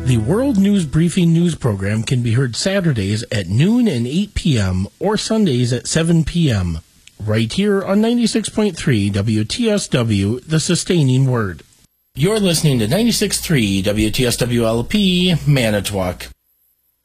The World News Briefing news program can be heard Saturdays at noon and 8 p.m. or Sundays at 7 p.m. right here on 96.3 WTSW, The Sustaining Word. You're listening to 96.3 WTSW LP, Manitowoc.